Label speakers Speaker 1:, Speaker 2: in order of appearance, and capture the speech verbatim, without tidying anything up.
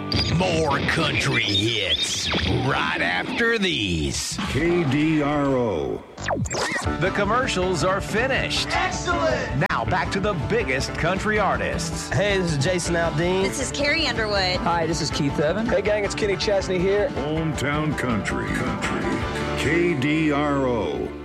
Speaker 1: More country hits right after these.
Speaker 2: K D R O.
Speaker 3: The commercials are finished.
Speaker 4: Excellent!
Speaker 3: Now back to the biggest country artists.
Speaker 5: Hey, this is Jason Aldean.
Speaker 6: This is Carrie Underwood.
Speaker 5: Hi, this is Keith Evan.
Speaker 7: Hey, gang, it's Kenny Chesney here.
Speaker 2: Hometown Country. Country. K D R O.